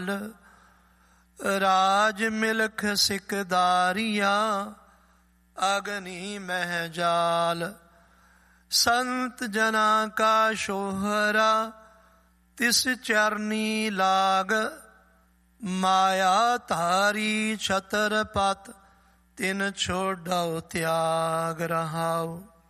राज मिलख सिकदारिया अग्नि मह जाल। संत जना का शोहरा तिस चरनी लाग। माया तारी छतर पत तिन छोड़ो त्याग रहाओ।